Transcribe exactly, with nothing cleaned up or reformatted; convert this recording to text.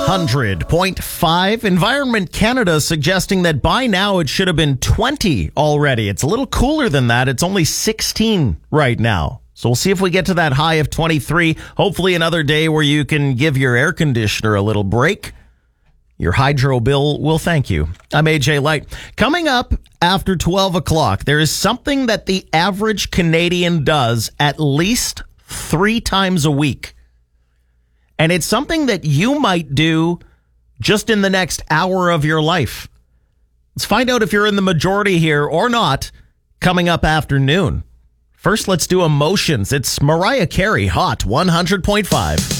hundred point five. Environment Canada suggesting that by now it should have been twenty already. It's a little cooler than that. It's only sixteen right now. So we'll see if we get to that high of twenty-three. Hopefully another day where you can give your air conditioner a little break. Your hydro bill will thank you. I'm A J Light. Coming up after twelve o'clock, there is something that the average Canadian does at least three times a week. And it's something that you might do just in the next hour of your life. Let's find out if you're in the majority here or not coming up after noon. First, let's do emotions. It's Mariah Carey, Hot one hundred point five.